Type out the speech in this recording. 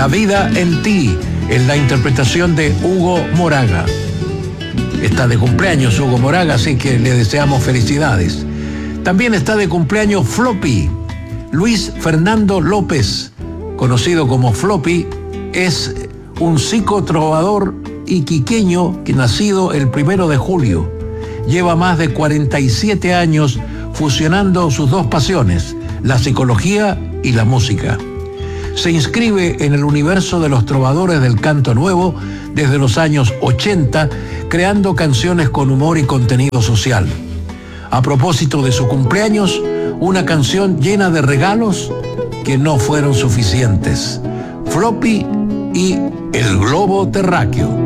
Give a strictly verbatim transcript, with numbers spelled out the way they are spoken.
La vida en ti, en la interpretación de Hugo Moraga. Está de cumpleaños Hugo Moraga, así que le deseamos felicidades. También está de cumpleaños Floppy. Luis Fernando López, conocido como Floppy, es un psicotrovador iquiqueño que nacido el primero de julio. Lleva más de cuarenta y siete años fusionando sus dos pasiones, la psicología y la música. Se inscribe en el universo de los trovadores del canto nuevo desde los años ochenta, creando canciones con humor y contenido social. A propósito de su cumpleaños, una canción llena de regalos que no fueron suficientes. Floppy y el globo terráqueo.